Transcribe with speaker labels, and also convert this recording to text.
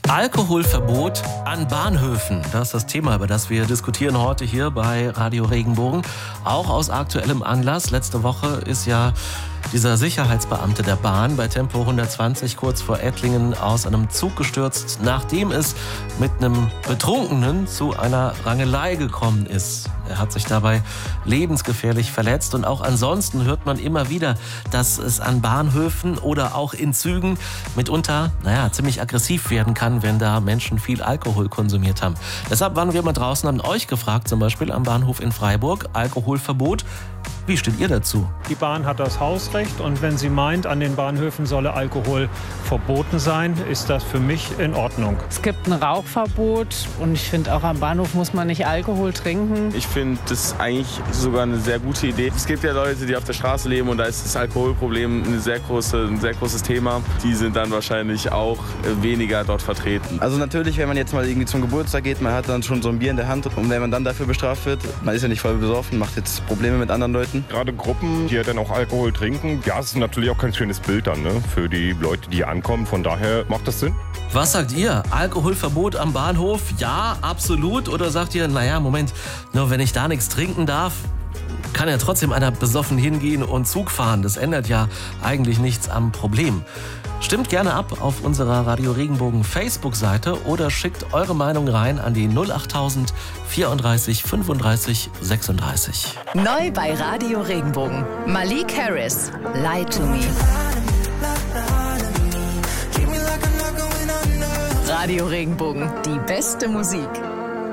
Speaker 1: Alkoholverbot an Bahnhöfen. Das ist das Thema, über das wir diskutieren heute hier bei Radio Regenbogen. Auch aus aktuellem Anlass. Letzte Woche ist ja dieser Sicherheitsbeamte der Bahn bei Tempo 120 kurz vor Ettlingen aus einem Zug gestürzt, nachdem es mit einem Betrunkenen zu einer Rangelei gekommen ist. Er hat sich dabei lebensgefährlich verletzt und auch ansonsten hört man immer wieder, dass es an Bahnhöfen oder auch in Zügen mitunter, ziemlich aggressiv werden kann, wenn da Menschen viel Alkohol konsumiert haben. Deshalb waren wir mal draußen, haben euch gefragt, zum Beispiel am Bahnhof in Freiburg, Alkoholverbot. Wie steht ihr dazu?
Speaker 2: Die Bahn hat das Hausrecht und wenn sie meint, an den Bahnhöfen solle Alkohol verboten sein, ist das für mich in Ordnung.
Speaker 3: Es gibt ein Rauchverbot und ich finde auch am Bahnhof muss man nicht Alkohol trinken.
Speaker 4: Ich finde das eigentlich sogar eine sehr gute Idee. Es gibt ja Leute, die auf der Straße leben und da ist das Alkoholproblem ein sehr großes Thema. Die sind dann wahrscheinlich auch weniger dort vertreten.
Speaker 5: Also natürlich, wenn man jetzt mal irgendwie zum Geburtstag geht, man hat dann schon so ein Bier in der Hand und wenn man dann dafür bestraft wird, man ist ja nicht voll besoffen, macht jetzt Probleme mit anderen Leuten.
Speaker 6: Gerade Gruppen, die ja dann auch Alkohol trinken, ja, es ist natürlich auch kein schönes Bild dann, für die Leute, die hier ankommen. Von daher macht das Sinn.
Speaker 1: Was sagt ihr? Alkoholverbot am Bahnhof? Ja, absolut? Oder sagt ihr, Moment, nur wenn ich da nichts trinken darf, kann ja trotzdem einer besoffen hingehen und Zug fahren. Das ändert ja eigentlich nichts am Problem. Stimmt gerne ab auf unserer Radio Regenbogen Facebook-Seite oder schickt eure Meinung rein an die 08000 34 35 36.
Speaker 7: Neu bei Radio Regenbogen. Malik Harris, Lie to Me. Radio Regenbogen, die beste Musik.